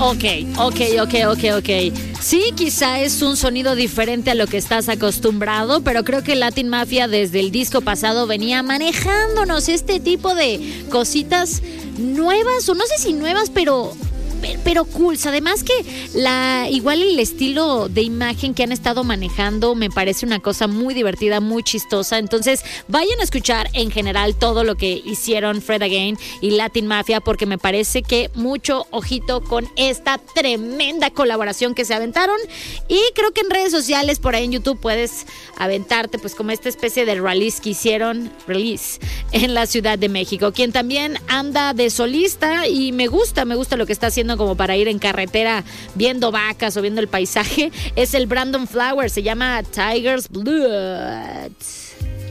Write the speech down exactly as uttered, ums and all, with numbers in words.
Ok, ok, ok, ok, ok. Sí, quizá es un sonido diferente a lo que estás acostumbrado, pero creo que Latin Mafia desde el disco pasado venía manejándonos este tipo de cositas nuevas, o no sé si nuevas, pero... pero cool. Además que la igual el estilo de imagen que han estado manejando me parece una cosa muy divertida, muy chistosa. Entonces vayan a escuchar en general todo lo que hicieron Fred Again y Latin Mafia, porque me parece que mucho ojito con esta tremenda colaboración que se aventaron. Y creo que en redes sociales, por ahí en YouTube, puedes aventarte pues como esta especie de release que hicieron release en la Ciudad de México, quien también anda de solista y me gusta, me gusta lo que está haciendo como para ir en carretera viendo vacas o viendo el paisaje, es el Brandon Flowers, se llama Tiger's Blood.